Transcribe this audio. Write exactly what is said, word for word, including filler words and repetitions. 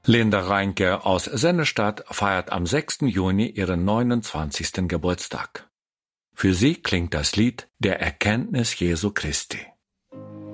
Linda Reinke aus Sennestadt feiert am sechsten Juni ihren neunundzwanzigsten Geburtstag. Für sie klingt das Lied der Erkenntnis Jesu Christi.